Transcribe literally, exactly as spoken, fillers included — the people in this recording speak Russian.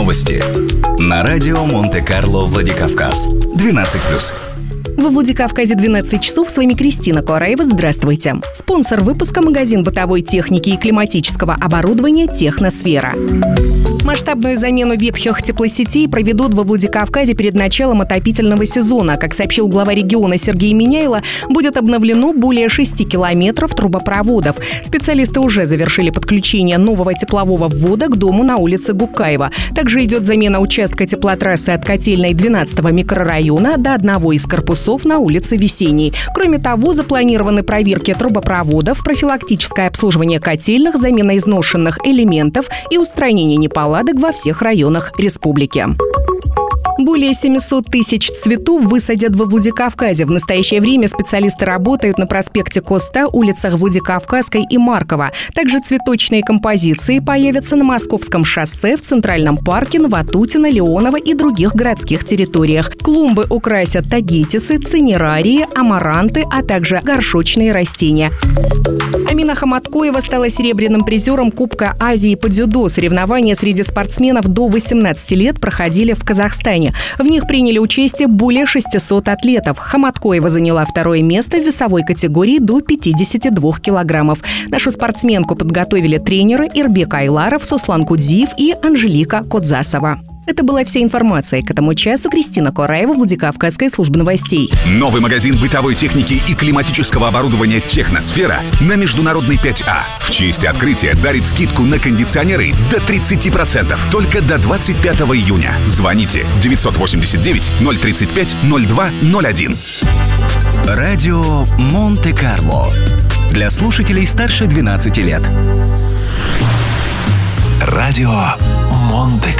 Новости на радио Монте-Карло Владикавказ. двенадцать плюс. Во Владикавказе двенадцать часов. С вами Кристина Куараева. Здравствуйте. Спонсор выпуска — магазин бытовой техники и климатического оборудования «Техносфера». Масштабную замену ветхих теплосетей проведут во Владикавказе перед началом отопительного сезона. Как сообщил глава региона Сергей Миняйло, будет обновлено более шести километров трубопроводов. Специалисты уже завершили подключение нового теплового ввода к дому на улице Гуккаева. Также идет замена участка теплотрассы от Котельной двенадцатого микрорайона до одного из корпусов на улице Весенней. Кроме того, запланированы проверки трубопроводов, профилактическое обслуживание котельных, замена изношенных элементов и устранение неполадок во всех районах республики. Более семьсот тысяч цветов высадят во Владикавказе. В настоящее время специалисты работают на проспекте Коста, улицах Владикавказской и Маркова. Также цветочные композиции появятся на Московском шоссе, в Центральном парке, Новотутино, Леонова и других городских территориях. Клумбы украсят тагетисы, цинерарии, амаранты, а также горшочные растения. Амина Хаматкоева стала серебряным призером Кубка Азии по дзюдо. Соревнования среди спортсменов до восемнадцати лет проходили в Казахстане. В них приняли участие более шестисот атлетов. Хаматкоева заняла второе место в весовой категории до пятидесяти двух килограммов. Нашу спортсменку подготовили тренеры Ирбек Айларов, Сослан Кудзиев и Анжелика Кодзасова. Это была вся информация к этому часу. Кристина Куараева, Владикавказская служба новостей. Новый магазин бытовой техники и климатического оборудования «Техносфера» на Международной пять А в честь открытия дарит скидку на кондиционеры до тридцати процентов только до двадцать пятого июня. Звоните девятьсот восемьдесят девять ноль тридцать пять ноль два ноль один. Радио Монте-Карло. Для слушателей старше двенадцати лет. Радио Монте-Карло.